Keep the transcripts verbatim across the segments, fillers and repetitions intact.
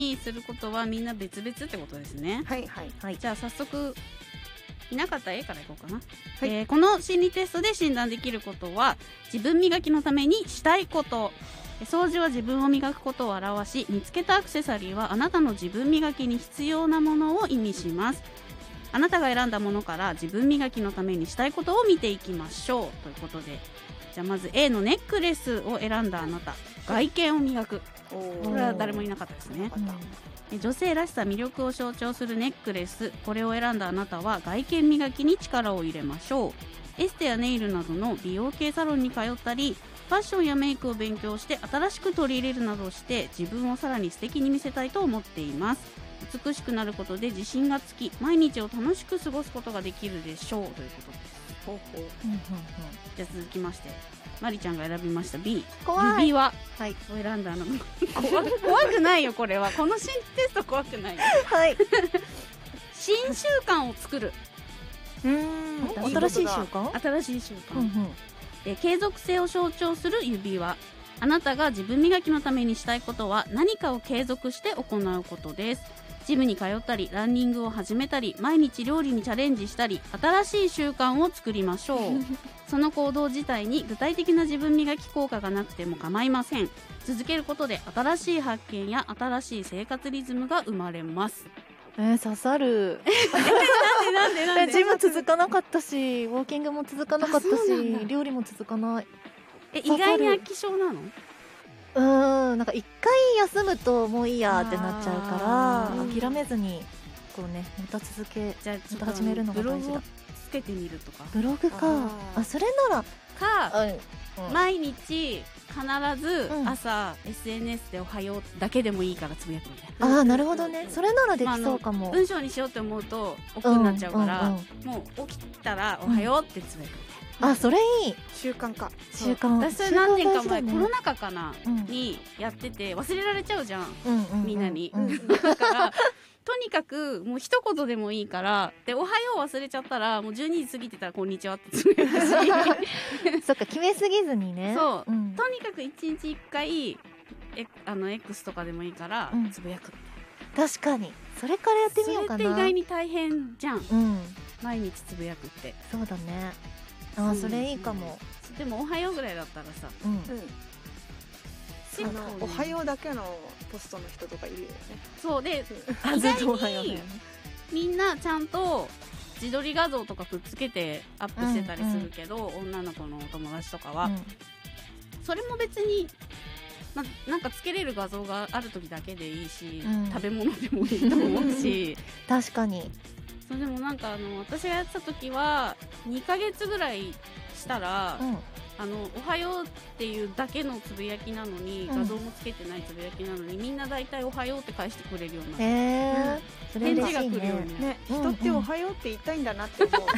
にすることはみんな別々ってことですね。 はいはいはい。 じゃあ早速いなかったら A からいこうかな、 はいえーこの心理テストで診断できることは、自分磨きのためにしたいこと、掃除は自分を磨くことを表し、見つけたアクセサリーはあなたの自分磨きに必要なものを意味します。あなたが選んだものから自分磨きのためにしたいことを見ていきましょうということで、じゃあまず A のネックレスを選んだあなた、外見を磨く。 おこれは誰もいなかったですね。 うん、 女性らしさ魅力を象徴するネックレス、これを選んだあなたは外見磨きに力を入れましょう。エステやネイルなどの美容系サロンに通ったり、ファッションやメイクを勉強して新しく取り入れるなどして自分をさらに素敵に見せたいと思っています。美しくなることで自信がつき、毎日を楽しく過ごすことができるでしょうということです。 ほうほう。 うんうんうん、 じゃあ続きまして、マリちゃんが選びました B、 怖い。 指輪はい。 を選んだあなた怖怖くないよ、これはこの心理テスト怖くないよ。 はい。 新習慣を作る。 うーん。新しい習慣？ 新しい習慣、 うんうん。 えー継続性を象徴する指輪。あなたが自分磨きのためにしたいことは何かを継続して行うことです。ジムに通ったり、ランニングを始めたり、毎日料理にチャレンジしたり、新しい習慣を作りましょう。その行動自体に具体的な自分磨き効果がなくても構いません。続けることで新しい発見や新しい生活リズムが生まれます。 えー、刺さる。 なんでなんでなんでジム続かなかったし、ウォーキングも続かなかったあそうなんだし、料理も続かない。 え、意外に飽き性なの？ うーん、なんか一回休むともういいやってなっちゃうあーから、諦めずにこうね、また続け、 じゃあちょっとまた始めるのが大事だブログをつけてみるとかブログか。 あーあ、それなからうん、うん毎日必ずうん朝 エスエヌエス でおはようだけでもいいからつぶやくみたいな。 あー、なるほどね。それならできそうかも。 文章にしようって思うと億劫になっちゃうから、 うんうんうんもう起きたらおはようってつぶやくみたいな。 あ、それいい。 習慣化。 習慣。 私それ何年か前、 習慣大事だねコロナ禍かな、 うんにやってて忘れられちゃうじゃん、 うんうんうんみんなに、 うんうんだからとにかくもう一言でもいいからで、おはよう忘れちゃったらもうじゅうにじ過ぎてたらこんにちはってつぶやくしそっか、決めすぎずにね。 そう、 んとにかく一日一回えあの X とかでもいいからうんつぶやくみたいな、 確かに。それからやってみようかな。 それって意外に大変じゃん、 うん。 毎日つぶやくって。 そうだね。あー、それいいかも。 でもおはようぐらいだったらさ、 うん。 うん。 結構ねあのおはようだけのポストの人とかいるよね。 そうであ、 意外にずっとおはようだよね。 みんなちゃんと自撮り画像とかくっつけてアップしてたりするけど、女の子のお友達とかは、それも別にな, なんかつけれる画像がある時だけでいいし、 うん食べ物でもいいと思うし確かに。 それでもなんかあの私がやってた時はにかげつぐらいしたら、 うん。 あのおはようっていうだけのつぶやきなのに、 うん画像もつけてないつぶやきなのにみんな大体おはようって返してくれるようになって、 へえ。それ嬉しい返事が来るようね。 にね、 うん人っておはようって言いたいんだなって思う。 でも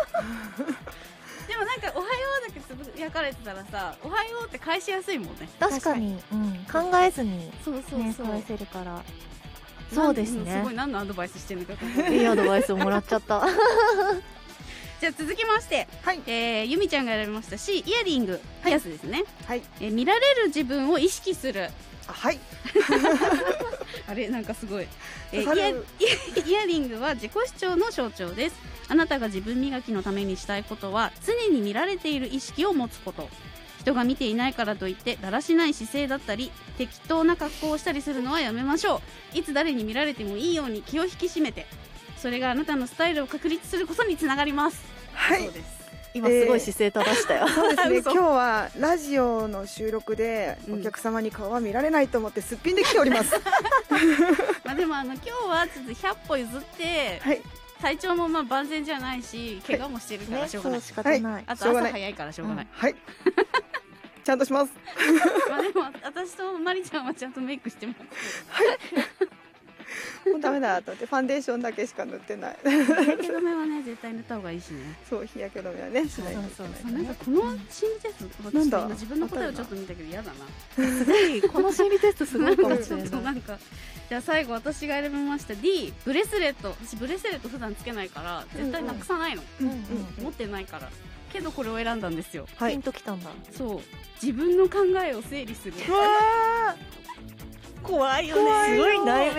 なんかおはようだけつぶやかれてたらさ、おはようって返しやすいもんね。 確かに。うん。考えずにそうそうね、 そう、 返せるから。そうですなんすねごい何のアドバイスしてるのかと思っていいアドバイスをもらっちゃった。 じゃあ続きまして、 はいえー、ゆみちゃんが選びました C、イヤリング、ピアスですね、 はい。 えー見られる自分を意識する。 あ、はい。 あれなんかすごい、えー刺さイヤるイヤリングは自己主張の象徴です。あなたが自分磨きのためにしたいことは常に見られている意識を持つこと。人が見ていないからといってだらしない姿勢だったり適当な格好をしたりするのはやめましょう。いつ誰に見られてもいいように気を引き締めて、それがあなたのスタイルを確立することにつながります。 はいそう。です今すごい姿勢正したよ。 そうですね。 嘘今日はラジオの収録でお客様に顔は見られないと思ってすっぴんで来ております。 まあでもあの今日はちょっとひゃっぽ譲ってはい。 体調もまあ万全じゃないし怪我もしてるからね、 しょうがない、 そう仕方ない。 あとしょうがない朝早いからしょうがない、 はい。ちゃんとします。 まあでも私とマリちゃんはちゃんとメイクしてます。 もうダメだと思ってファンデーションだけしか塗ってない。 日焼け止めはね絶対塗った方がいいしね。 そう、日焼け止めはねしないといけそうそうあない。 なんかこの心理テスト、 なんだ私今自分の答えをちょっと見たけど嫌だな。 すごい、この心理テストすごいかもしちょっとれな。 ないんかじゃあ最後私が選びました D、 ブレスレット。私ブレスレット普段つけないから絶対なくさないの、 うんうん持ってないからけどこれを選んだんですよ。 はい。 ピンときたんだ。 そう、自分の考えを整理する。 うわ怖いよね。 怖いよすごい内面